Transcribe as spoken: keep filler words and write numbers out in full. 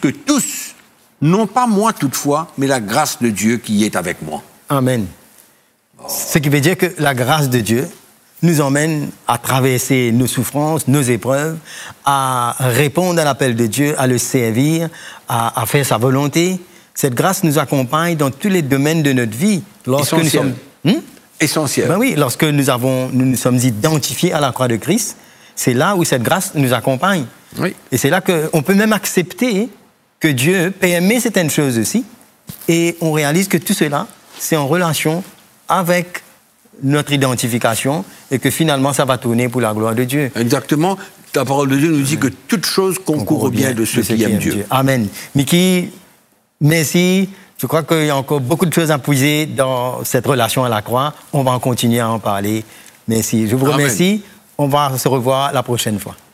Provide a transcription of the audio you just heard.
que tous, non pas moi toutefois, mais la grâce de Dieu qui est avec moi. Amen. Oh. Ce qui veut dire que la grâce de Dieu nous emmène à traverser nos souffrances, nos épreuves, à répondre à l'appel de Dieu, à le servir, à, à faire sa volonté. Cette grâce nous accompagne dans tous les domaines de notre vie. Lorsque Essentiel. nous sommes... Hmm? Essentiel. Ben oui, lorsque nous, avons, nous nous sommes identifiés à la croix de Christ, c'est là où cette grâce nous accompagne. Oui. Et c'est là qu'on peut même accepter que Dieu permet certaines choses aussi, et on réalise que tout cela, c'est en relation avec notre identification, et que finalement, ça va tourner pour la gloire de Dieu. Exactement. La parole de Dieu nous dit que toute chose concourt au bien de ceux qui aiment Dieu. Dieu. Amen. Mickey, merci. Je crois qu'il y a encore beaucoup de choses à puiser dans cette relation à la croix. On va en continuer à en parler. Merci. Je vous remercie. Amen. On va se revoir la prochaine fois.